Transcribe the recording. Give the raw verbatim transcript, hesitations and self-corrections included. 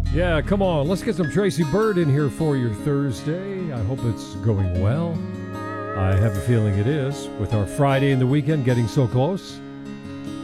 Yeah, come on. Let's get some Tracy Bird in here for your Thursday. I hope it's going well. I have a feeling it is, with our Friday and the weekend getting so close.